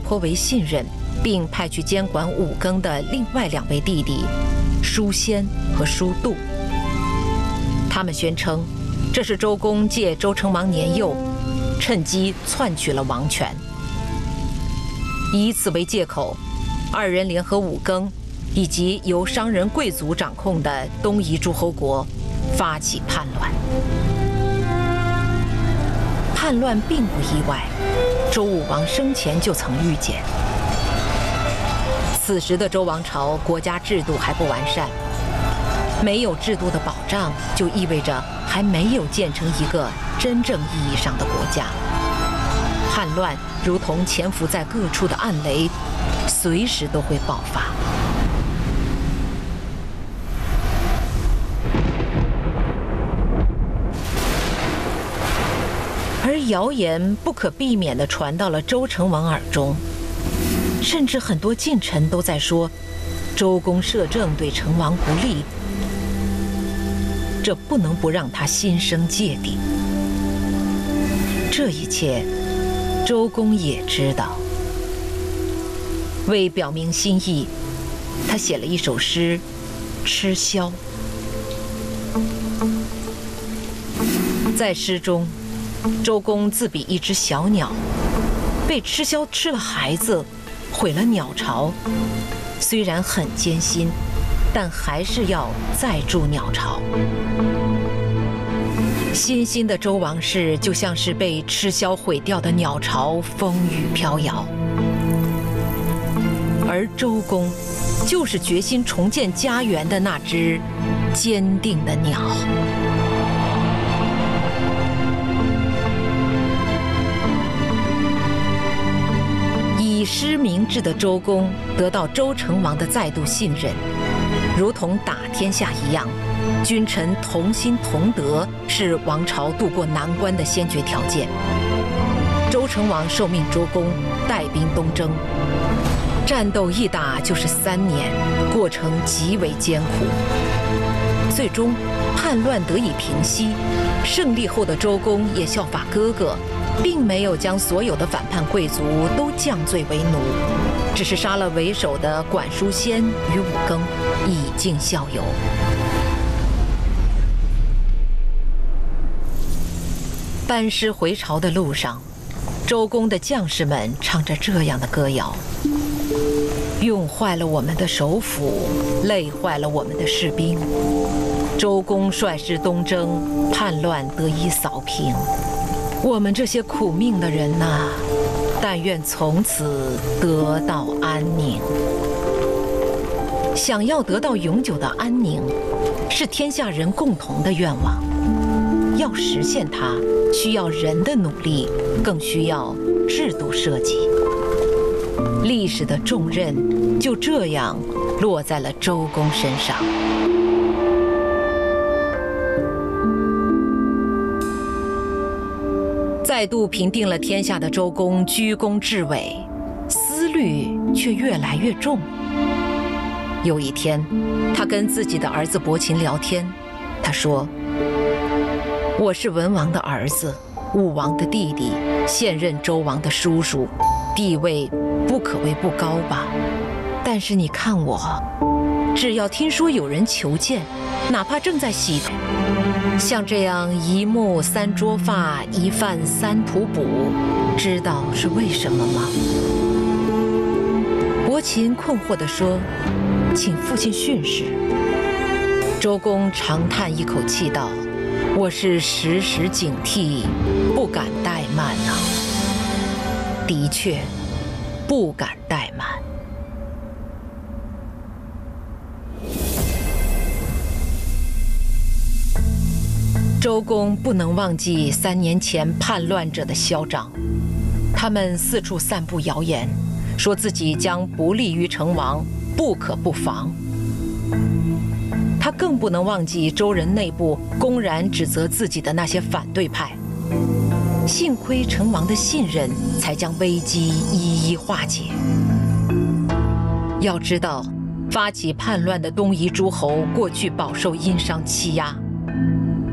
颇为信任，并派去监管五更的另外2位弟弟舒仙和舒度。他们宣称，这是周公借周成王年幼，趁机篡取了王权。以此为借口，2人联合五更以及由商人贵族掌控的东夷诸侯国发起叛乱。叛乱并不意外，周武王生前就曾预见。此时的周王朝国家制度还不完善，没有制度的保障，就意味着还没有建成一个真正意义上的国家。叛乱如同潜伏在各处的暗雷，随时都会爆发。而谣言不可避免地传到了周成王耳中，甚至很多近臣都在说，周公摄政对成王不利，这不能不让他心生芥蒂。这一切，周公也知道。为表明心意，他写了一首诗《吃枭》。在诗中，周公自比一只小鸟，被吃枭吃了孩子，毁了鸟巢。虽然很艰辛，但还是要再筑鸟巢。新兴的周王室就像是被吃枭毁掉的鸟巢，风雨飘摇。而周公，就是决心重建家园的那只坚定的鸟。以诗明志的周公得到周成王的再度信任，如同打天下一样，君臣同心同德是王朝渡过难关的先决条件。周成王受命周公带兵东征，战斗一打就是3年，过程极为艰苦。最终叛乱得以平息，胜利后的周公也效法哥哥，并没有将所有的反叛贵族都降罪为奴，只是杀了为首的管叔先与五更，以儆效尤。班师回朝的路上，周公的将士们唱着这样的歌谣：用坏了我们的首辅，累坏了我们的士兵。周公率师东征，叛乱得以扫平。我们这些苦命的人呐，但愿从此得到安宁。想要得到永久的安宁，是天下人共同的愿望。要实现它，需要人的努力，更需要制度设计。历史的重任就这样落在了周公身上。再度平定了天下的周公居功至伟，思虑却越来越重。有一天，他跟自己的儿子伯禽聊天，他说：我是文王的儿子，武王的弟弟，现任周王的叔叔，地位不可谓不高吧。但是你看我，只要听说有人求见，哪怕正在洗头，像这样1目3捉发，1饭3吐哺，知道是为什么吗？伯禽困惑地说：请父亲训示。周公长叹一口气道：我是时时警惕，不敢怠慢啊。的确，不敢怠慢。周公不能忘记3年前叛乱者的嚣张，他们四处散布谣言，说自己将不利于成王，不可不防。他更不能忘记周人内部公然指责自己的那些反对派。幸亏成王的信任，才将危机一一化解。要知道，发起叛乱的东夷诸侯过去饱受殷商欺压，